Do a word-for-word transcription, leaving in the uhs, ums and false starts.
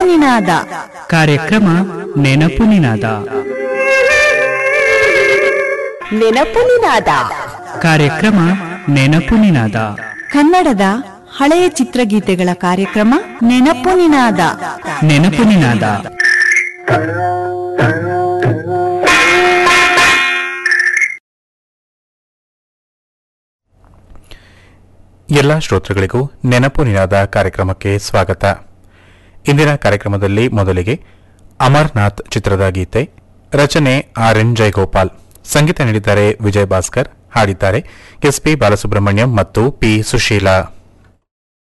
ನಿನಾದ ಕಾರ್ಯಕ್ರಮ ನೆನಪು ನಿನಾದ ನೆನಪು ನಿನಾದ ಕಾರ್ಯಕ್ರಮ ನೆನಪು ನಿನಾದ ಕನ್ನಡದ ಹಳೆಯ ಚಿತ್ರಗೀತೆಗಳ ಕಾರ್ಯಕ್ರಮ ನೆನಪು ನಿನಾದ ನೆನಪು ನಿನಾದ ಎಲ್ಲ ಶ್ರೋತೃಗಳಿಗೂ ನೆನಪು ನಿನಾದ ಕಾರ್ಯಕ್ರಮಕ್ಕೆ ಸ್ವಾಗತ. ಇಂದಿನ ಕಾರ್ಯಕ್ರಮದಲ್ಲಿ ಮೊದಲಿಗೆ ಅಮರ್ನಾಥ್ ಚಿತ್ರದ ಗೀತೆ, ರಚನೆ ಆರ್ ಎನ್ ಜಯಗೋಪಾಲ್, ಸಂಗೀತ ನೀಡಿದ್ದಾರೆ ವಿಜಯ್ ಭಾಸ್ಕರ್, ಹಾಡಿದ್ದಾರೆ ಎಸ್ ಪಿ ಬಾಲಸುಬ್ರಹ್ಮಣ್ಯಂ ಮತ್ತು ಪಿ ಸುಶೀಲಾ.